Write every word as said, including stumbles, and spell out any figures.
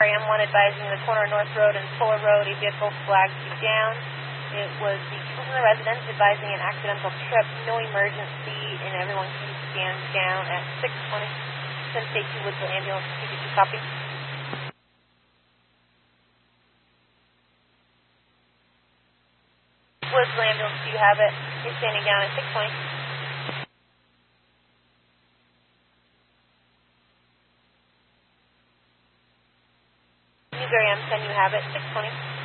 Newbury M one advising the corner of North Road and Fuller Road, a vehicle flagged to be down. It was the Kuzma residents advising an accidental trip, no emergency, and everyone can stand down at six twenty. Send Safety Woodsville Ambulance, T V two copy. Woodsville Ambulance, do you have it? You're standing down at six twenty. Newbury M ten, you have it, six twenty.